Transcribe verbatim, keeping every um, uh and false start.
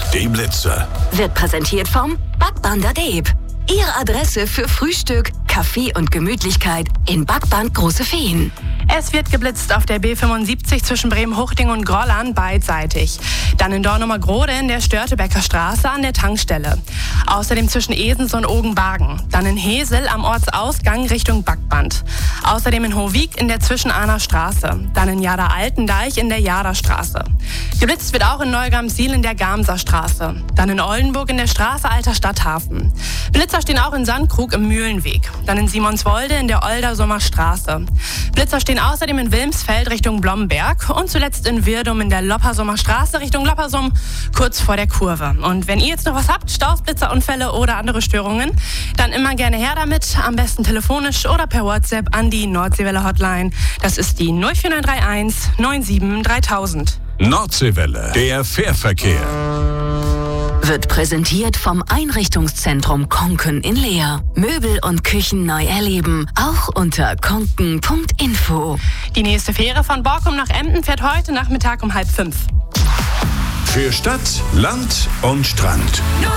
Die Blitzer. Wird präsentiert vom Backband Deeb. Ihre Adresse für Frühstück, Kaffee und Gemütlichkeit in Backband Große Feen. Es wird geblitzt auf der B fünfundsiebzig zwischen Bremen-Huchting und Grollern beidseitig. Dann in Dornumer-Grode in der Störtebecker Straße an der Tankstelle. Außerdem zwischen Esens und Ogenbargen. Dann in Hesel am Ortsausgang Richtung Backband. Außerdem in Hovig in der Zwischen-Ahner Straße. Dann in Jada-Altendeich in der Jada-Straße. Geblitzt wird auch in Neugamsiel in der Gamser Straße. Dann in Oldenburg in der Straße Alter Stadthafen. Blitzer stehen auch in Sandkrug im Mühlenweg. Dann in Simonswolde in der Oldersummer Straße. Blitzer stehen außerdem in Wilmsfeld Richtung Blomberg und zuletzt in Wirdum in der Loppersummer Straße Richtung Loppersum, kurz vor der Kurve. Und wenn ihr jetzt noch was habt, Staus, Blitzerunfälle oder andere Störungen, dann immer gerne her damit, am besten telefonisch oder per WhatsApp an die Nordseewelle Hotline. Das ist die null vier neun drei eins neun sieben dreitausend. Nordseewelle, der Fährverkehr. Wird präsentiert vom Einrichtungszentrum Konken in Leer. Möbel und Küchen neu erleben, auch unter konken punkt info. Die nächste Fähre von Borkum nach Emden fährt heute Nachmittag um halb fünf. Für Stadt, Land und Strand.